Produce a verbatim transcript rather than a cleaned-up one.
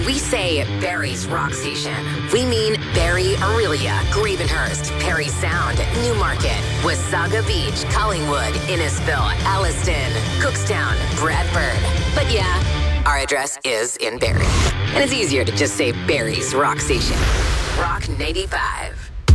we say Barrie's Rock Station, we mean Barrie, Aurelia, Gravenhurst, Perry Sound, Newmarket, Wasaga Beach, Collingwood, Innisfil, Alliston, Cookstown, Bradford. But yeah, our address is in Barrie. And it's easier to just say Barrie's Rock Station. Rock ninety-five.